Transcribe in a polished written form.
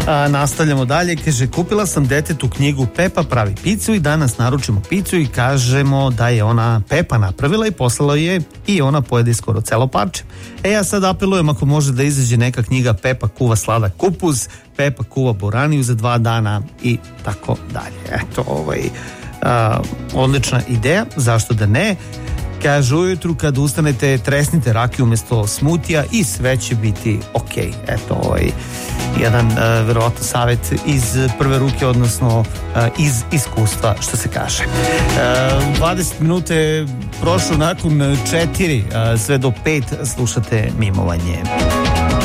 Nastavljamo dalje, kaže, kupila sam detetu knjigu Pepa pravi picu i danas naručimo picu i kažemo da je ona Pepa napravila i poslala je i ona pojede skoro celo parče. Ja sad apelujem ako može da izađe neka knjiga Pepa kuva sladak kupus, Pepa kuva boraniju za 2 dana i tako dalje. Eto, odlična ideja, zašto da ne? Kaže, ujutru kad ustanete tresnite rakiju umjesto smutija i sve će biti ok. Eto, jedan verovatno savjet iz prve ruke, odnosno iz iskustva, što se kaže. 20 minuta je prošlo nakon 4, sve do 5 slušate Mimovanje.